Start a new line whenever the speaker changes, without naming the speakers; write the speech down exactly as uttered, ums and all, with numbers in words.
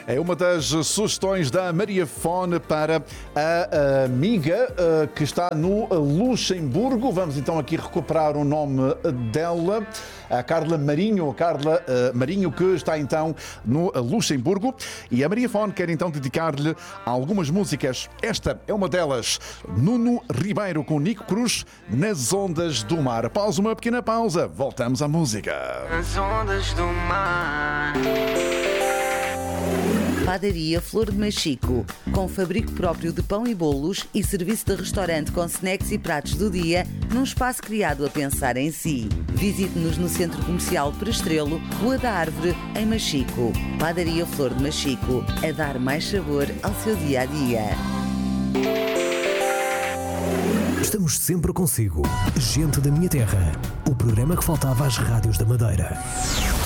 É uma das sugestões da Maria Fone para a amiga uh, que está no Luxemburgo. Vamos então aqui recuperar o nome dela, a Carla Marinho, a Carla uh, Marinho, que está então no Luxemburgo. E a Maria Fone quer então dedicar-lhe algumas músicas. Esta é uma delas, Nuno Ribeiro com Nico Cruz, Nas Ondas do Mar. Após uma pequena pausa, voltamos à música.
Nas ondas do mar.
Padaria Flor de Machico, com fabrico próprio de pão e bolos e serviço de restaurante com snacks e pratos do dia, num espaço criado a pensar em si. Visite-nos no Centro Comercial Prestrelo, Rua da Árvore, em Machico. Padaria Flor de Machico, a dar mais sabor ao seu dia-a-dia.
Estamos sempre consigo. Gente da Minha Terra, o programa que faltava às rádios da Madeira.